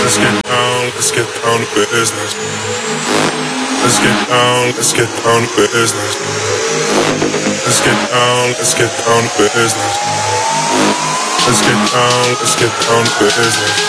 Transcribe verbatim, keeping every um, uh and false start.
Let's get down, let's get down to business. Let's get down, let's get down to business. Let's get down, let's get down to business. Let's get down, let's get down to business.